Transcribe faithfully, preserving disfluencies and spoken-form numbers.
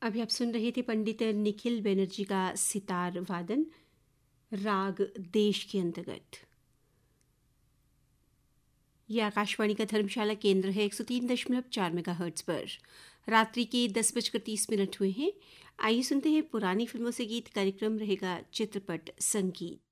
अभी आप सुन रहे थे पंडित निखिल बनर्जी का सितार वादन राग देश के अंतर्गत। यह आकाशवाणी का धर्मशाला केंद्र है एक सौ तीन दशमलव चार मेगा हर्ट्ज पर। रात्रि के दस बजकर तीस मिनट हुए हैं। आइए सुनते हैं पुरानी फिल्मों से गीत। कार्यक्रम रहेगा चित्रपट संगीत।